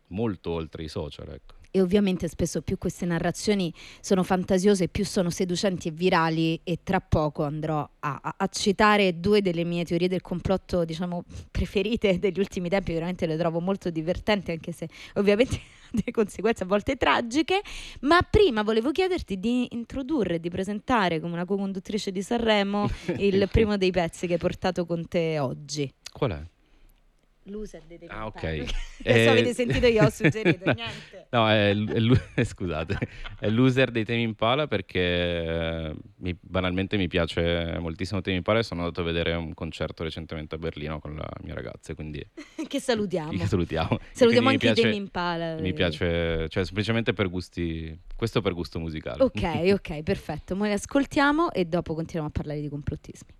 molto oltre i social, ecco. E ovviamente spesso più queste narrazioni sono fantasiose, più sono seducenti e virali, e tra poco andrò a citare due delle mie teorie del complotto, diciamo, preferite degli ultimi tempi. Veramente le trovo molto divertenti, anche se ovviamente ha delle conseguenze a volte tragiche. Ma prima volevo chiederti di introdurre e di presentare come una co-conduttrice di Sanremo il primo dei pezzi che hai portato con te oggi. Qual è? Loser dei Tame Ah, Impala. ok. Adesso avete sentito, io ho suggerito niente. No, scusate, è Loser dei Tame Impala perché banalmente mi piace moltissimo Tame Impala e sono andato a vedere un concerto recentemente a Berlino con la mia ragazza, e quindi Che salutiamo. che salutiamo. E Salutiamo quindi anche i Tame Impala. mi piace, cioè semplicemente per gusti, questo per gusto musicale. Ok, perfetto. Noi li ascoltiamo e dopo continuiamo a parlare di complottismi.